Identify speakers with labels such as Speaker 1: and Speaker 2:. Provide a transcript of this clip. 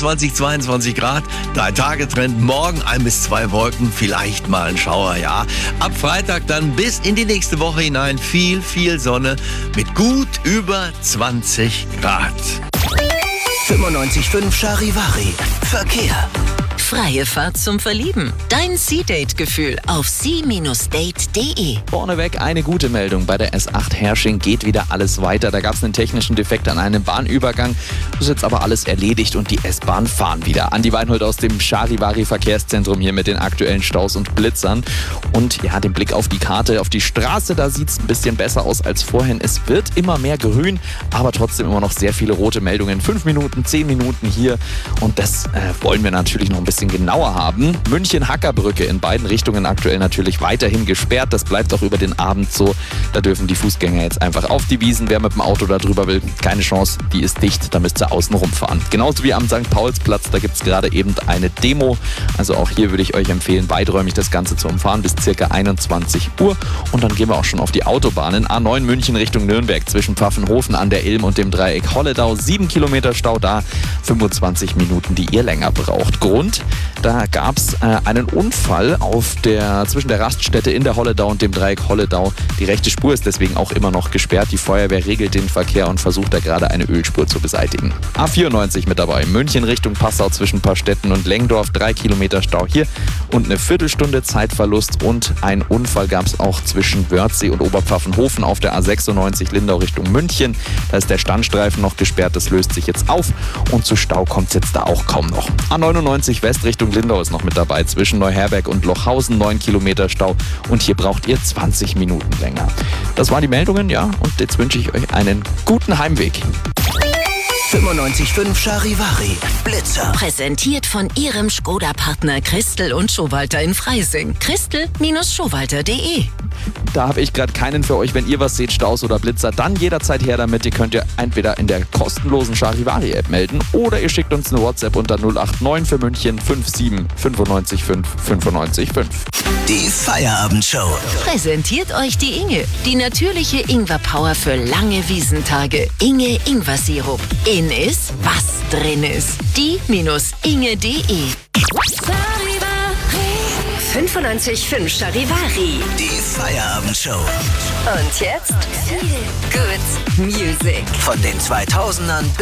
Speaker 1: 21, 22 Grad. 3-Tage-Trend. Morgen 1 bis 2 Wolken. Vielleicht mal ein Schauer, ja. Ab Freitag dann bis in die nächste Woche hinein viel Sonne mit gut über 20 Grad.
Speaker 2: 95.5 Charivari. Verkehr.
Speaker 3: Freie Fahrt zum Verlieben. Dein Sea-Date-Gefühl auf sea-date.de.
Speaker 4: Vorneweg eine gute Meldung. Bei der S8 Hersching geht wieder alles weiter. Da gab es einen technischen Defekt an einem Bahnübergang. Das ist jetzt aber alles erledigt und die S-Bahn fahren wieder. Andi Weinhold aus dem Charivari Verkehrszentrum hier mit den aktuellen Staus und Blitzern. Und ja, den Blick auf die Karte, auf die Straße, da sieht es ein bisschen besser aus als vorhin. Es wird immer mehr grün, aber trotzdem immer noch sehr viele rote Meldungen. 5 Minuten, 10 Minuten hier. Und das wollen wir natürlich noch ein bisschen genauer haben. München-Hackerbrücke in beiden Richtungen aktuell natürlich weiterhin gesperrt. Das bleibt auch über den Abend so. Da dürfen die Fußgänger jetzt einfach auf die Wiesen. Wer mit dem Auto da drüber will, keine Chance. Die ist dicht. Da müsst ihr außen rumfahren. Genauso wie am St. Paulsplatz. Da gibt es gerade eben eine Demo. Also auch hier würde ich euch empfehlen, weiträumig das Ganze zu umfahren bis circa 21 Uhr. Und dann gehen wir auch schon auf die Autobahnen. A9 München Richtung Nürnberg zwischen Pfaffenhofen an der Ilm und dem Dreieck Holledau. 7 Kilometer Stau da. 25 Minuten, die ihr länger braucht. Grund: Da gab es einen Unfall zwischen der Raststätte in der Holledau und dem Dreieck Holledau. Die rechte Spur ist deswegen auch immer noch gesperrt. Die Feuerwehr regelt den Verkehr und versucht da gerade eine Ölspur zu beseitigen. A94 mit dabei. München Richtung Passau zwischen Paarstetten und Lengdorf. 3 Kilometer Stau hier und eine Viertelstunde Zeitverlust. Und ein Unfall gab es auch zwischen Wörthsee und Oberpfaffenhofen auf der A96 Lindau Richtung München. Da ist der Standstreifen noch gesperrt. Das löst sich jetzt auf und zu Stau kommt es jetzt da auch kaum noch. A99 West Richtung Lindau ist noch mit dabei. Zwischen Neuherberg und Lochhausen 9 Kilometer Stau und hier braucht ihr 20 Minuten länger. Das waren die Meldungen, ja, und jetzt wünsche ich euch einen guten Heimweg.
Speaker 2: 95.5 Charivari. Blitzer.
Speaker 3: Präsentiert von Ihrem Skoda-Partner Christel und Schowalter in Freising. Christel-Schowalter.de.
Speaker 4: Da habe ich gerade keinen für euch. Wenn ihr was seht, Staus oder Blitzer, dann jederzeit her damit. Ihr könnt ihr entweder in der kostenlosen Charivari-App melden oder ihr schickt uns eine WhatsApp unter 089 für München 57 95 5 95 5.
Speaker 2: Die Feierabendshow.
Speaker 3: Präsentiert euch die Inge. Die natürliche Ingwer-Power für lange Wiesentage. Inge Ingwer-Sirup. In ist, was drin ist. Die-inge.de.
Speaker 5: 95.5 Charivari.
Speaker 2: Die Feierabendshow.
Speaker 5: Und jetzt Good Music.
Speaker 2: Von den 2000ern